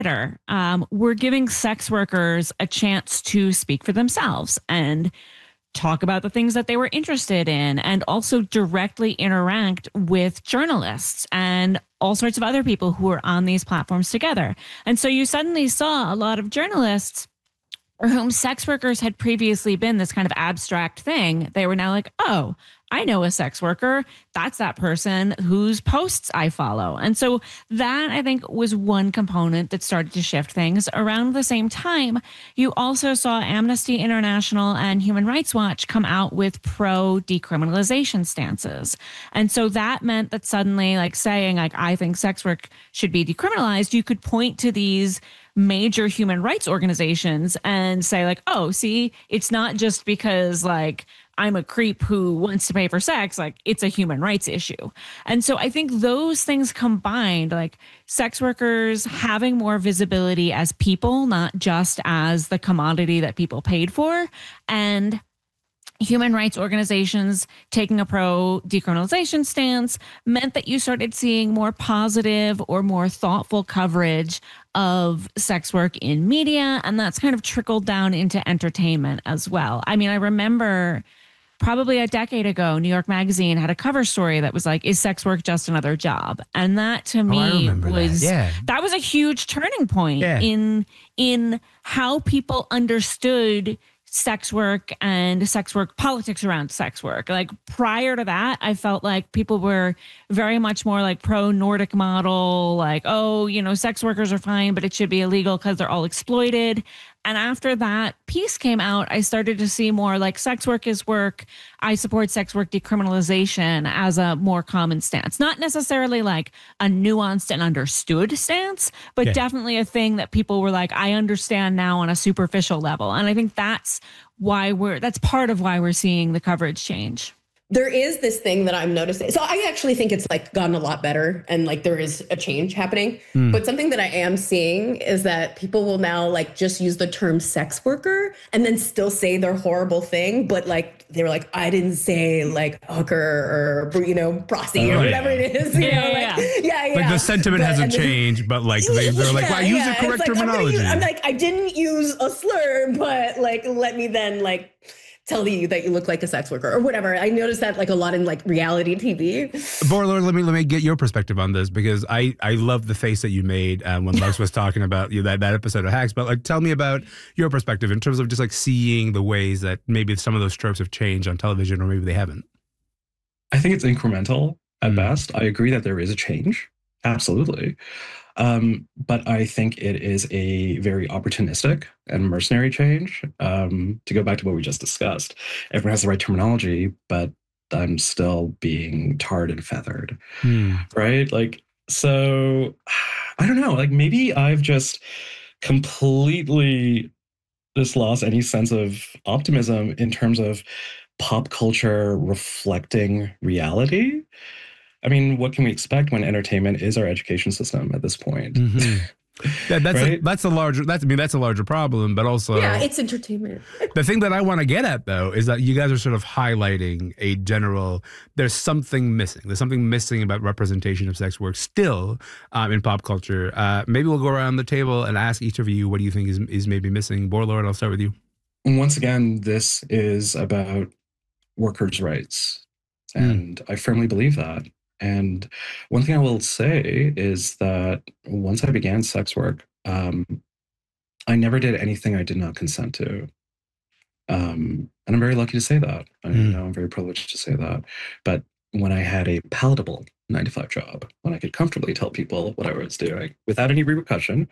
we're giving sex workers a chance to speak for themselves and talk about the things that they were interested in, and also directly interact with journalists and all sorts of other people who are on these platforms together. And so you suddenly saw a lot of journalists for whom sex workers had previously been this kind of abstract thing. They were now like, oh, I know a sex worker. That's that person whose posts I follow. And so that, I think, was one component that started to shift things. Around the same time, you also saw Amnesty International and Human Rights Watch come out with pro decriminalization stances. And so that meant that suddenly, like saying, like, I think sex work should be decriminalized, you could point to these major human rights organizations and say, like, oh, see, it's not just because, like, I'm a creep who wants to pay for sex, like, it's a human rights issue. And so I think those things combined, like sex workers having more visibility as people, not just as the commodity that people paid for, and human rights organizations taking a pro decriminalization stance, meant that you started seeing more positive or more thoughtful coverage of sex work in media. And that's kind of trickled down into entertainment as well. I mean, I remember probably a decade ago, New York Magazine had a cover story that was like, is sex work just another job? And that to me was, that was a huge turning point in how people understood sex work and sex work politics around sex work. Like prior to that, I felt like people were very much more like pro Nordic model, like, oh, you know, sex workers are fine, but it should be illegal because they're all exploited. And after that piece came out, I started to see more like sex work is work. I support sex work decriminalization as a more common stance. Not necessarily like a nuanced and understood stance, but definitely a thing that people were like, I understand now on a superficial level. And I think that's part of why we're seeing the coverage change. There is this thing that I'm noticing. So I actually think it's like gotten a lot better and like there is a change happening. But something that I am seeing is that people will now like just use the term sex worker and then still say their horrible thing. But like, they were like, I didn't say like hooker or, you know, prostitute or whatever it is. You know, like, Like the sentiment hasn't changed, but like they're like, well, use the correct terminology. I'm like, I didn't use a slur, but like, let me then like tell you that you look like a sex worker or whatever. I noticed that like a lot in like reality TV. Borler, let me get your perspective on this, because I love the face that you made when Lux was talking about that episode of Hacks. But like, tell me about your perspective in terms of just like seeing the ways that maybe some of those tropes have changed on television, or maybe they haven't. I think it's incremental at best. I agree that there is a change. Absolutely. But I think it is a very opportunistic and mercenary change. To go back to what we just discussed, everyone has the right terminology, but I'm still being tarred and feathered, right? Like, so I don't know, like maybe I've just completely just lost any sense of optimism in terms of pop culture reflecting reality. I mean, what can we expect when entertainment is our education system at this point? That's a larger problem, but also it's entertainment. The thing that I want to get at though is that you guys are sort of highlighting a general. There's something missing. There's something missing about representation of sex work still in pop culture. Maybe we'll go around the table and ask each of you what do you think is maybe missing. Borlord, I'll start with you. Once again, this is about workers' rights, and I firmly believe that. And one thing I will say is that once I began sex work, I never did anything I did not consent to. And I'm very lucky to say that. I'm very privileged to say that. But when I had a palatable 9-to-5 job, when I could comfortably tell people what I was doing without any repercussion,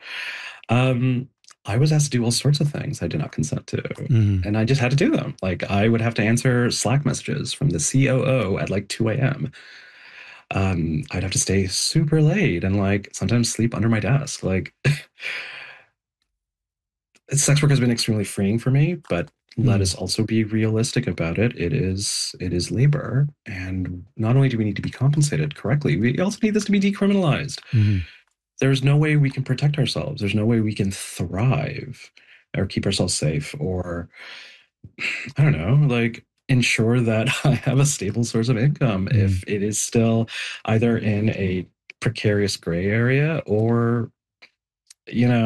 I was asked to do all sorts of things I did not consent to. And I just had to do them. Like I would have to answer Slack messages from the COO at like 2 a.m. I'd have to stay super late and like sometimes sleep under my desk. Like sex work has been extremely freeing for me, but let us also be realistic about it. It is labor. And not only do we need to be compensated correctly, we also need this to be decriminalized. There's no way we can protect ourselves. There's no way we can thrive or keep ourselves safe or, I don't know, like ensure that I have a stable source of income if it is still either in a precarious gray area or, you know,